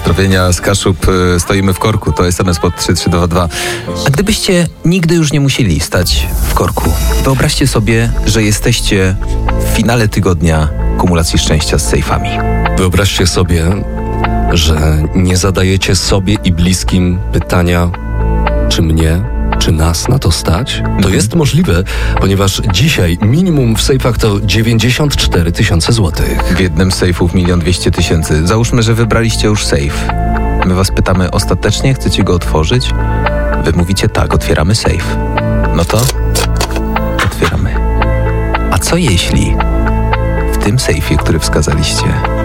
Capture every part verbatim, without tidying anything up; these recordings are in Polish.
Pozdrowienia z Kaszub, stoimy w korku, to es em es pod trzy trzy dwa dwa. A gdybyście nigdy już nie musieli stać w korku, wyobraźcie sobie, że jesteście w finale tygodnia kumulacji szczęścia z sejfami. Wyobraźcie sobie, że nie zadajecie sobie i bliskim pytania, czy mnie, czy nas na to stać? To jest możliwe, ponieważ dzisiaj minimum w sejfach to dziewięćdziesiąt cztery tysiące złotych. W jednym z sejfów milion dwieście tysięcy. Załóżmy, że wybraliście już sejf. My was pytamy ostatecznie, chcecie go otworzyć? Wy mówicie tak, otwieramy sejf. No to otwieramy. A co jeśli w tym sejfie, który wskazaliście,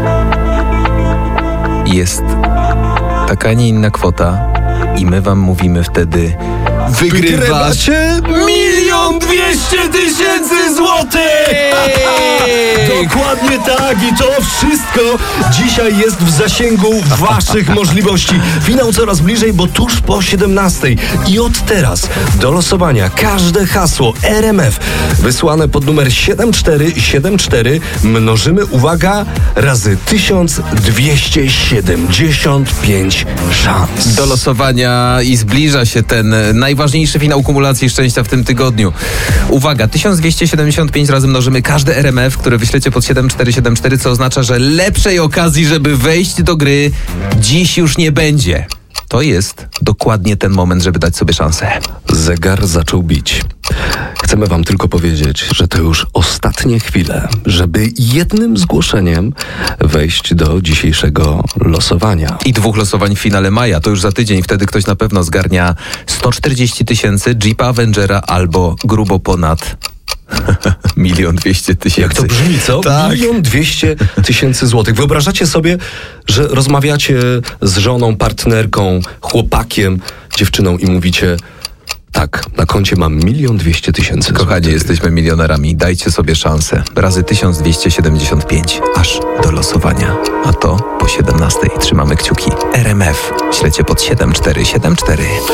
jest taka, a nie inna kwota i my wam mówimy wtedy: Wygrywacie milion dwieście tysięcy złotych! Dokładnie tak i to wszystko dzisiaj jest w zasięgu waszych możliwości. Finał coraz bliżej, bo tuż po siedemnastej. I od teraz do losowania każde hasło R M F wysłane pod numer siedem cztery siedem cztery mnożymy, uwaga, razy tysiąc dwieście siedemdziesiąt pięć szans. Do losowania i zbliża się ten najważniejszy finał kumulacji szczęścia w tym tygodniu. Uwaga, tysiąc dwieście siedemdziesiąt pięć razy mnożymy każde R M F, które wyślecie pod siedem cztery siedem cztery, co oznacza, że lepszej okazji, żeby wejść do gry, dziś już nie będzie. To jest dokładnie ten moment, żeby dać sobie szansę. Zegar zaczął bić. Chcemy wam tylko powiedzieć, że to już ostatnie chwile, żeby jednym zgłoszeniem wejść do dzisiejszego losowania. I dwóch losowań w finale maja, to już za tydzień. Wtedy ktoś na pewno zgarnia sto czterdzieści tysięcy, Jeepa Avengera albo grubo ponad milion dwieście tysięcy. Jak to brzmi, co? Tak. Milion dwieście tysięcy złotych. Wyobrażacie sobie, że rozmawiacie z żoną, partnerką, chłopakiem, dziewczyną i mówicie: tak, na koncie mam milion dwieście tysięcy. Kochani, jesteśmy milionerami. Dajcie sobie szansę. Razy tysiąc dwieście siedemdziesiąt pięć. Aż do losowania. A to po siedemnastej. Trzymamy kciuki. R M F. Ślecie pod siedem cztery siedem cztery.